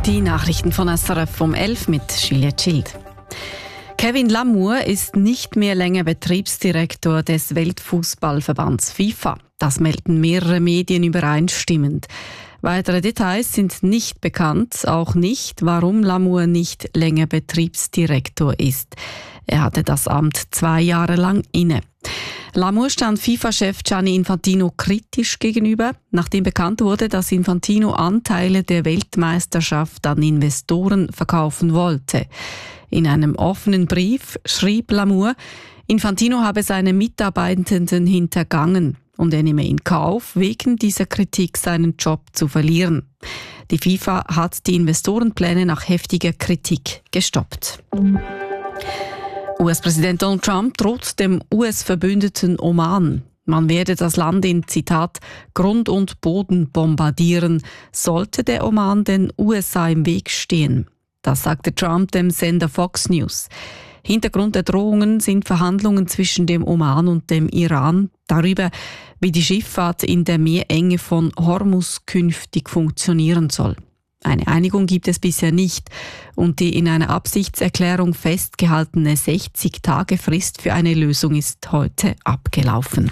Die Nachrichten von SRF um 11 mit Juliette Schild. Kevin Lamour ist nicht mehr länger Betriebsdirektor des Weltfußballverbands FIFA. Das melden mehrere Medien übereinstimmend. Weitere Details sind nicht bekannt, auch nicht, warum Lamour nicht länger Betriebsdirektor ist. Er hatte das Amt 2 Jahre lang inne. Lamour stand FIFA-Chef Gianni Infantino kritisch gegenüber, nachdem bekannt wurde, dass Infantino Anteile der Weltmeisterschaft an Investoren verkaufen wollte. In einem offenen Brief schrieb Lamour, Infantino habe seine Mitarbeitenden hintergangen und er nehme in Kauf, wegen dieser Kritik seinen Job zu verlieren. Die FIFA hat die Investorenpläne nach heftiger Kritik gestoppt. US-Präsident Donald Trump droht dem US-Verbündeten Oman. Man werde das Land in, Zitat, Grund und Boden bombardieren, sollte der Oman den USA im Weg stehen. Das sagte Trump dem Sender Fox News. Hintergrund der Drohungen sind Verhandlungen zwischen dem Oman und dem Iran darüber, wie die Schifffahrt in der Meerenge von Hormuz künftig funktionieren soll. Eine Einigung gibt es bisher nicht und die in einer Absichtserklärung festgehaltene 60-Tage-Frist für eine Lösung ist heute abgelaufen.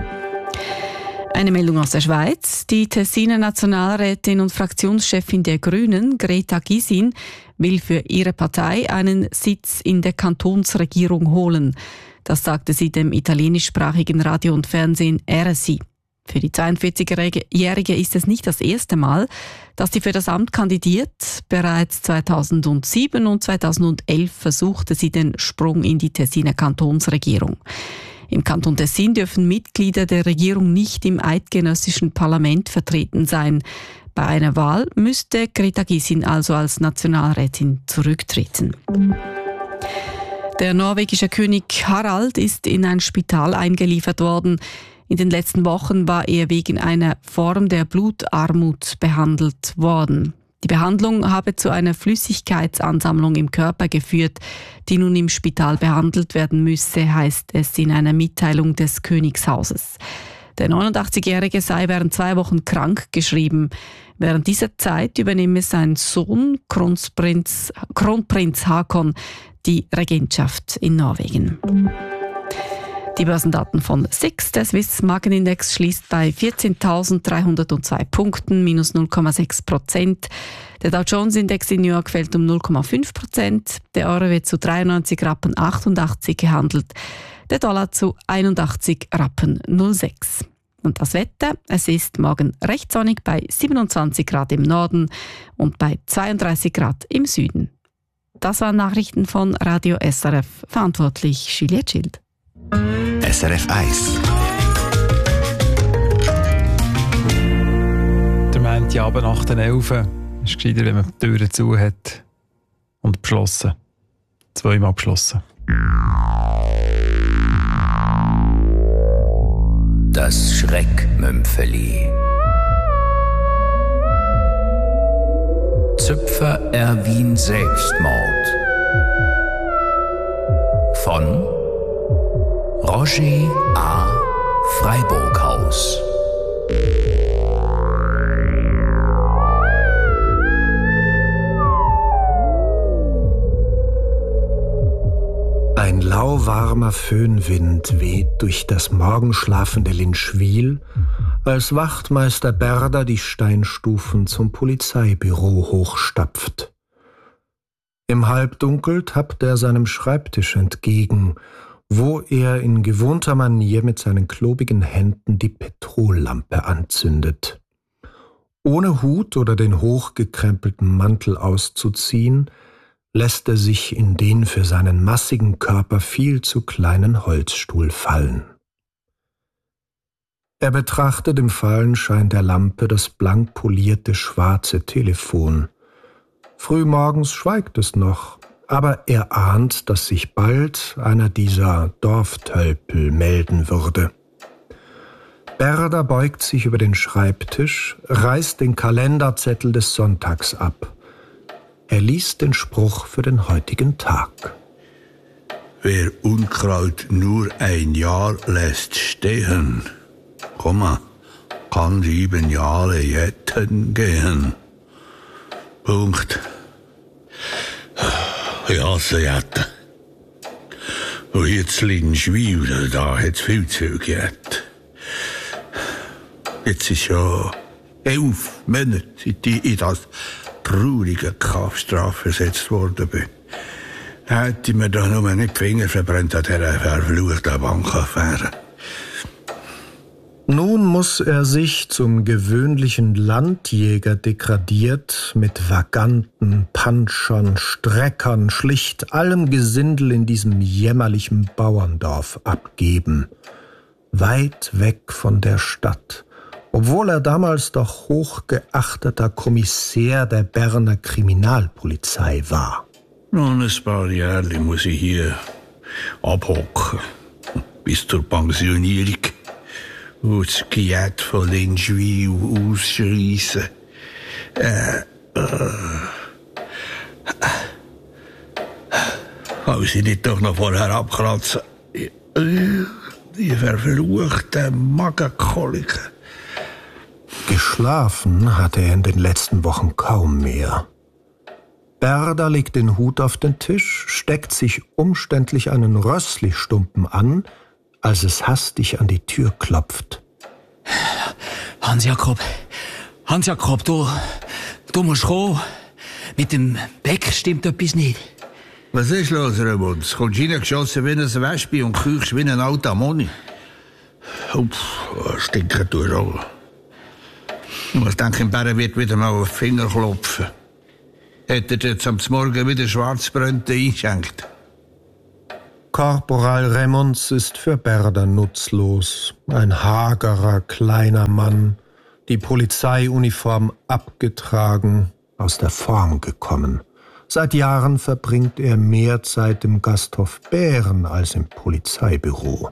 Eine Meldung aus der Schweiz. Die Tessiner Nationalrätin und Fraktionschefin der Grünen, Greta Gysin, will für ihre Partei einen Sitz in der Kantonsregierung holen. Das sagte sie dem italienischsprachigen Radio und Fernsehen RSI. Für die 42-Jährige ist es nicht das erste Mal, dass sie für das Amt kandidiert. Bereits 2007 und 2011 versuchte sie den Sprung in die Tessiner Kantonsregierung. Im Kanton Tessin dürfen Mitglieder der Regierung nicht im eidgenössischen Parlament vertreten sein. Bei einer Wahl müsste Greta Gysin also als Nationalrätin zurücktreten. Der norwegische König Harald ist in ein Spital eingeliefert worden. In den letzten Wochen war er wegen einer Form der Blutarmut behandelt worden. Die Behandlung habe zu einer Flüssigkeitsansammlung im Körper geführt, die nun im Spital behandelt werden müsse, heißt es in einer Mitteilung des Königshauses. Der 89-Jährige sei während 2 Wochen krank geschrieben. Während dieser Zeit übernehme sein Sohn, Kronprinz Haakon, die Regentschaft in Norwegen. Die Börsendaten von SIX, der Swiss Markenindex, schließt bei 14.302 Punkten, minus 0,6%. Der Dow Jones Index in New York fällt um 0,5%. Der Euro wird zu 93,88 Rappen gehandelt. Der Dollar zu 81,06 Rappen. Und das Wetter, es ist morgen recht sonnig bei 27 Grad im Norden und bei 32 Grad im Süden. Das waren Nachrichten von Radio SRF. Verantwortlich Juliette Schild. SRF 1. Der meint ja, aber nach den 11 ist es gescheiter, wenn man die Türen zu hat und beschlossen. 2-mal beschlossen. Das Schreckmümpfeli. Züpfer Erwin Selbstmord. Von Roger A. Freiburghaus. Ein lauwarmer Föhnwind weht durch das morgenschlafende Linschwil, als Wachtmeister Berder die Steinstufen zum Polizeibüro hochstapft. Im Halbdunkel tappt er seinem Schreibtisch entgegen, wo er in gewohnter Manier mit seinen klobigen Händen die Petrollampe anzündet. Ohne Hut oder den hochgekrempelten Mantel auszuziehen, lässt er sich in den für seinen massigen Körper viel zu kleinen Holzstuhl fallen. Er betrachtet im Fallenschein der Lampe das blank polierte schwarze Telefon. Frühmorgens schweigt es noch, aber er ahnt, dass sich bald einer dieser Dorftölpel melden würde. Berder beugt sich über den Schreibtisch, reißt den Kalenderzettel des Sonntags ab. Er liest den Spruch für den heutigen Tag. Wer Unkraut nur 1 Jahr lässt stehen, kann 7 Jahre jetten gehen. Punkt. Ich hasse Jetten. Und hier zu Linschwil, da hat es viel Züge gegeben. Jetzt ist ja 11 Monate, seit ich in das traurige Kampfstrafe versetzt worden bin. Hätte mir doch nur nicht die Finger verbrannt an dieser verfluchten Bankaffäre. Nun muss er sich zum gewöhnlichen Landjäger degradiert mit Vaganten, Panschern, Streckern, schlicht allem Gesindel in diesem jämmerlichen Bauerndorf abgeben. Weit weg von der Stadt, obwohl er damals doch hochgeachteter Kommissär der Berner Kriminalpolizei war. Noch ein paar Jahre muss ich hier abhocken, bis zur Pensionierung. Und das Giet von Linschwil ausschreissen. Kann sie nicht doch noch vorher abkratzen? Die verfluchten Magenkoliken. Geschlafen hatte er in den letzten Wochen kaum mehr. Berda legt den Hut auf den Tisch, steckt sich umständlich einen Rösslichstumpen an, als es hastig an die Tür klopft. Hans-Jakob, du musst kommen. Mit dem Beck stimmt etwas nicht. Was ist los, Remunz? Kommst du reingeschossen wie ein Wespe und küchst wie ein alter Moni? Stinken du auch. Ich denke, im Bären wird wieder mal auf den Finger klopfen. Hätte er jetzt am Morgen wieder Schwarzbrönte eingeschenkt? Korporal Remunz ist für Berda nutzlos. Ein hagerer, kleiner Mann, die Polizeiuniform abgetragen, aus der Form gekommen. Seit Jahren verbringt er mehr Zeit im Gasthof Bären als im Polizeibüro.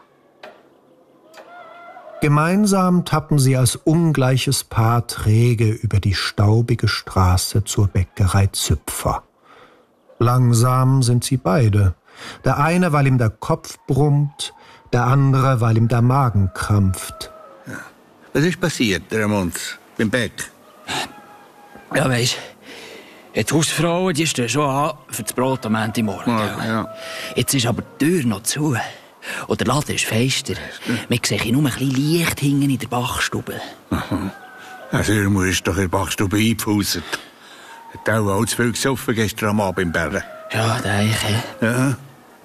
Gemeinsam tappen sie als ungleiches Paar träge über die staubige Straße zur Bäckerei Züpfer. Langsam sind sie beide. Der eine, weil ihm der Kopf brummt, der andere, weil ihm der Magen krampft. Ja. Was ist passiert, Remunz, beim Beck? Ja, weisst, die Hausfrau, die stehen schon an für das Brot am Montagmorgen. Ja. Jetzt ist aber die Tür noch zu. Und der Laden ist feister. Man sieht nur ein bisschen Licht hinten in der Bachstube. Also, ihr musst doch in der Bachstube eingepfuset. Hat auch zu viel gesoffen gestern am Abend im Bären. Ja, denke ich. Ja.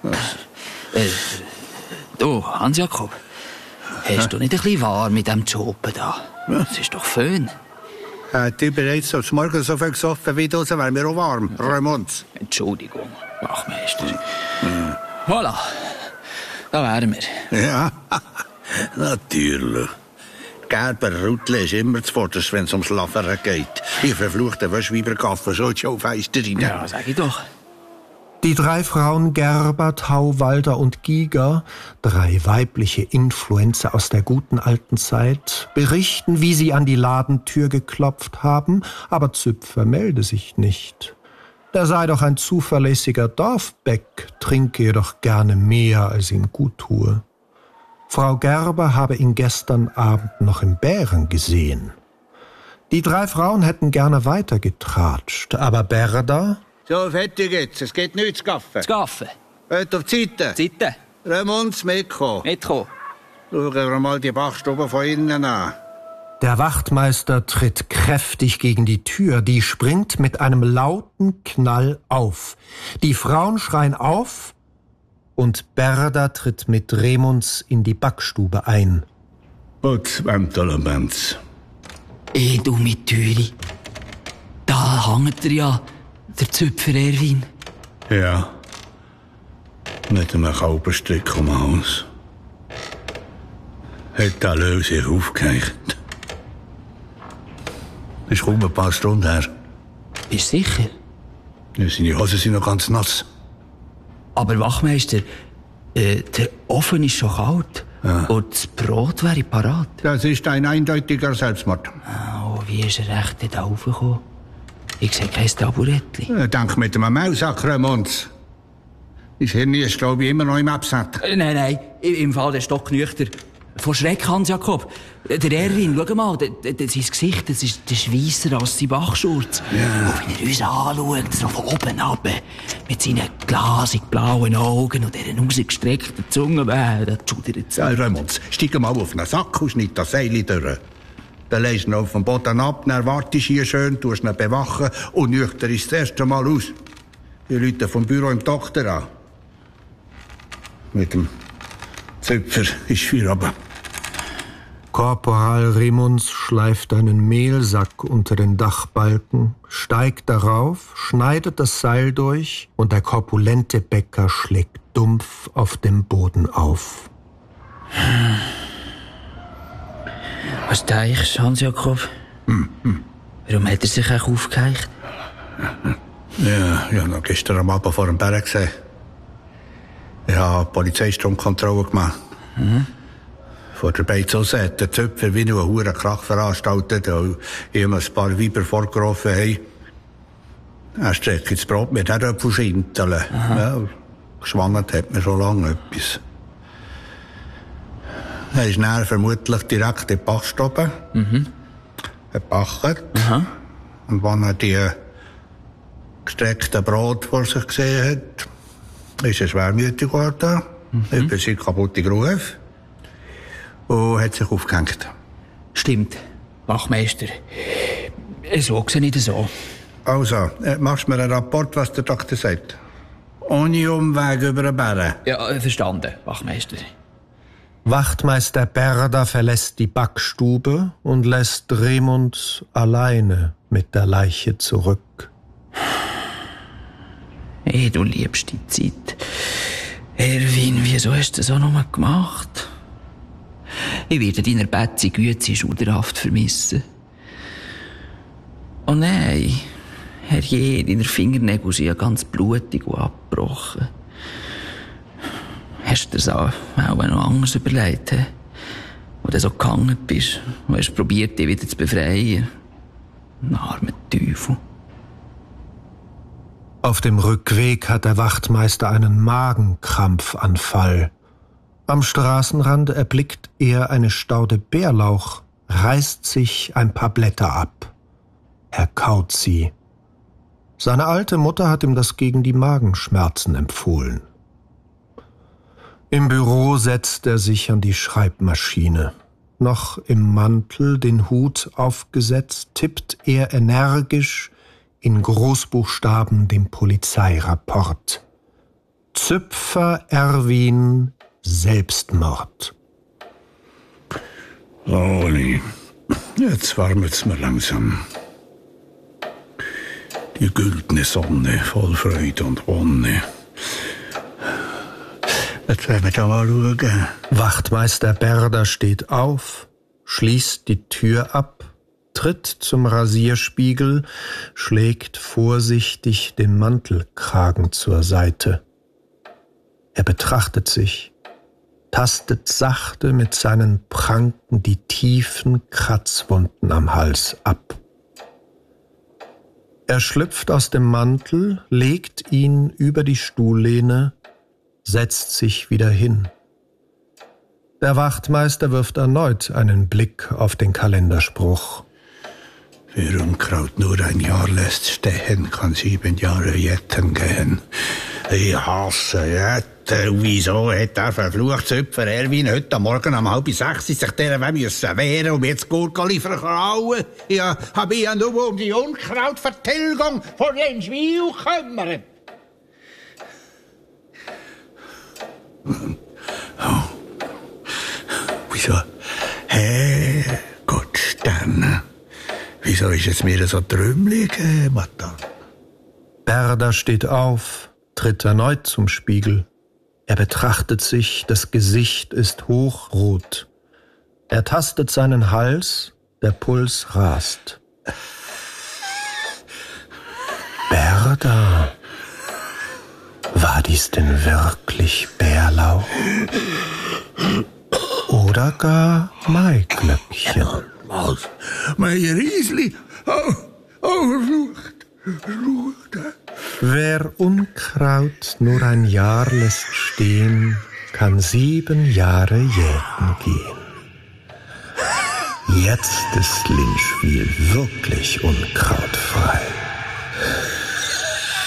Du, Hans-Jakob, hast du nicht ein bisschen warm mit dem Job da? Das ist doch Föhn. Hat ihr bereits am Morgen so viel gesoffen wie du, so wäre mir auch warm, Remunz. Entschuldigung, Wachmeister. Voilà, da wären wir. Ja, natürlich. Gerber Ruttle ist immer zuvorderst, wenn es ums Laffern geht. Die verfluchten Wäschweibergaffen schon die Schaufeisterin. Ja, sag ich doch. Die 3 Frauen Gerber, Tau, Walter und Giger, 3 weibliche Influencer aus der guten alten Zeit, berichten, wie sie an die Ladentür geklopft haben, aber Züpfer melde sich nicht. Der sei doch ein zuverlässiger Dorfbeck, trinke jedoch gerne mehr, als ihm gut tue. Frau Gerber habe ihn gestern Abend noch im Bären gesehen. Die 3 Frauen hätten gerne weitergetratscht, aber Berda... So, fertig jetzt. Es geht nichts zu gaffen. Zu gaffen? Hört auf die Seite. Seite? Remunz, mitkommen. Mitkommen. Schauen wir mal die Bachstube von innen an. Der Wachtmeister tritt kräftig gegen die Tür. Die springt mit einem lauten Knall auf. Die Frauen schreien auf und Berda tritt mit Remunz in die Backstube ein. Putz, Benz. Du mit Türi. Da hängt er ja, der Züpfer Erwin. Ja. Mit einem Kalbenstrick um den Hals. Hat der Löw sich aufgehängt. Ist kaum ein paar Stunden her. Bist du sicher? Ja, seine Hosen sind noch ganz nass. Aber Wachmeister, der Ofen ist schon kalt. Ja. Und das Brot wäre parat. Das ist ein eindeutiger Selbstmord. Oh, wie ist er recht da raufgekommen? Ich sehe kein Taburettchen. Denk mit einem Maulsack, Remunz. Dein Hirn ist, glaube ich, immer noch im Absatz. Nein, im Fall der Stock nüchter. Vor Schreck, Hans-Jakob. Der Erwin, schau mal, sein Gesicht, das ist weisser als sein Wachschurz. Ja. Und wenn er uns anschaut, so von oben runter, mit seinen glasig blauen Augen und dieser rausgestreckten Zunge, da schudert es. Ja, Raimund, steig mal auf einen Sack und schneid das Seil durch. Dann legst du ihn auf den Boden ab, dann wartest du hier schön, tust ihn bewachen und nüchtern ist das erste Mal aus. Die Leute vom Büro im Doktor an. Mit dem Zöpfer ist Feierabend. Korporal Remunds schleift einen Mehlsack unter den Dachbalken, steigt darauf, schneidet das Seil durch und der korpulente Bäcker schlägt dumpf auf dem Boden auf. Was denkst du, Hans-Jakob? Warum hat er sich auch aufgeheicht? Ja, ich habe noch gestern am Abend vor dem Berg gesehen. Ich habe Polizeistromkontrolle gemacht. Vor der Beiz hat der Zöpfer wie nur einen Hurenkrach veranstaltet, weil ihm ein paar Weiber vorgerufen haben. Er streckt das Brot mit der Apfelschinteln. Ja, geschwangert hat man schon lange etwas. Er ist dann vermutlich direkt in die Bachstube. Gebackt. Und wenn er die gestreckte Brot vor sich gesehen hat, ist er schwermütig geworden, über seinen kaputten Ruf und hat sich aufgehängt. Stimmt, Wachmeister. So sehe ich das so. Also, machst du mir einen Rapport, was der Doktor sagt? Ohne Umweg über den Bären. Ja, verstanden, Wachmeister. Wachtmeister Berda verlässt die Backstube und lässt Remund alleine mit der Leiche zurück. Hey, du liebst die Zeit. Erwin, wieso hast du das auch noch mal gemacht? Ich werde deiner Betzi Güte schauderhaft vermissen. Oh nein, herrje, deine Fingernägel sind ja ganz blutig und abgebrochen. Hast du dir das auch noch anders überlegt, he? Wo du so gehangen bist und hast probiert, dich wieder zu befreien? Ein armer Teufel. Auf dem Rückweg hat der Wachtmeister einen Magenkrampfanfall. Am Straßenrand erblickt er eine Staude Bärlauch, reißt sich ein paar Blätter ab. Er kaut sie. Seine alte Mutter hat ihm das gegen die Magenschmerzen empfohlen. Im Büro setzt er sich an die Schreibmaschine. Noch im Mantel, den Hut aufgesetzt, tippt er energisch in Großbuchstaben den Polizeirapport. Zöpfer Erwin, Selbstmord. So, Oli, jetzt warmet's mir langsam. Die güldene Sonne, voll Freude und Wonne. Jetzt werden wir da mal schauen. Wachtmeister Berda steht auf, schließt die Tür ab, tritt zum Rasierspiegel, schlägt vorsichtig den Mantelkragen zur Seite. Er betrachtet sich, tastet sachte mit seinen Pranken die tiefen Kratzwunden am Hals ab. Er schlüpft aus dem Mantel, legt ihn über die Stuhllehne, setzt sich wieder hin. Der Wachtmeister wirft erneut einen Blick auf den Kalenderspruch. Wer Unkraut nur ein Jahr lässt stehen, kann 7 Jahre jetten gehen. Ich hasse Jetten. Wieso hat der verfluchte Zöpfer Erwin heute Morgen um 5:30 sich dieser wehren und mir das Gurkeli verklauen? Ja, hab ich ja nur um die Unkrautvertilgung von den Schwein gekümmert. Oh. Wieso? Gott Sterne. Wieso ist es mir so trümmelig, Matan? Berda steht auf, tritt erneut zum Spiegel. Er betrachtet sich, das Gesicht ist hochrot. Er tastet seinen Hals, der Puls rast. Berda, war dies denn wirklich Bärlauch? Oder gar Maiglöckchen? Was? Mein Riesli? Verflucht. Wer Unkraut nur ein Jahr lässt stehen, kann 7 Jahre jäten gehen. Jetzt ist Linschwil wirklich unkrautfrei.